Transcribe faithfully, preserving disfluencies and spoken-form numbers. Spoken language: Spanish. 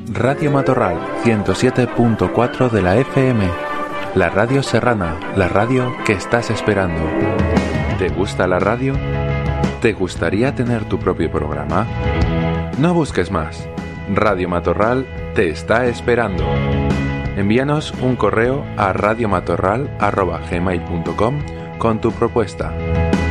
Radio Matorral ciento siete punto cuatro de la F M. La radio serrana, la radio que estás esperando. ¿Te gusta la radio? ¿Te gustaría tener tu propio programa? No busques más. Radio Matorral te está esperando. Envíanos un correo a radiomatorral arroba gmail punto com con tu propuesta.